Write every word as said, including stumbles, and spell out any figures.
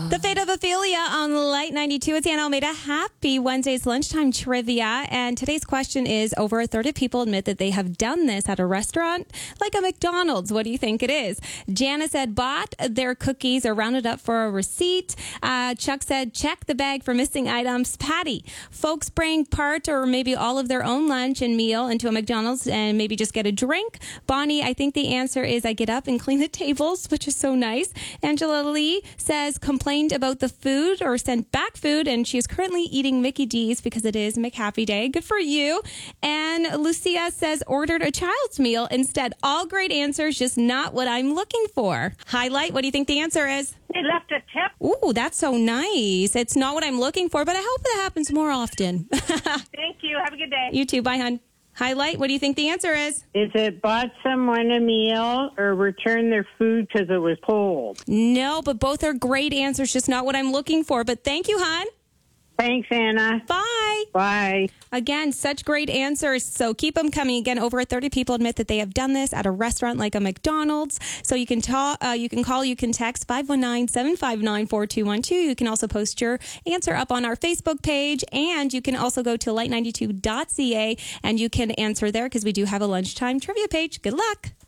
The Fate of Ophelia on Light ninety-two. It's Anna Almeida. Happy Wednesday's lunchtime trivia. And today's question is, over a third of people admit that they have done this at a restaurant, like a McDonald's. What do you think it is? Jana said, bought their cookies or rounded up for a receipt. Uh, Chuck said, check the bag for missing items. Patty, folks bring part or maybe all of their own lunch and meal into a McDonald's and maybe just get a drink. Bonnie, I think the answer is I get up and clean the tables, which is so nice. Angela Lee says, complained about the food or sent back food, and she is currently eating Mickey D's because it is McHappy Day. Good for you. And Lucia says, ordered a child's meal instead. All great answers, just not what I'm looking for. Highlight, what do you think the answer is? They left a tip. Ooh, that's so nice. It's not what I'm looking for, but I hope that happens more often. Thank you. Have a good day. You too. Bye, hon. Highlight, what do you think the answer is? Is it bought someone a meal or returned their food because it was cold? No, but both are great answers, just not what I'm looking for. But thank you, hon. Thanks, Anna. Bye. Bye. Again, such great answers. So keep them coming. Again, over thirty people admit that they have done this at a restaurant like a McDonald's. So you can talk, uh, you can call, you can text five one nine, seven five nine, four two one two. You can also post your answer up on our Facebook page, and you can also go to light ninety-two dot c a and you can answer there because we do have a lunchtime trivia page. Good luck.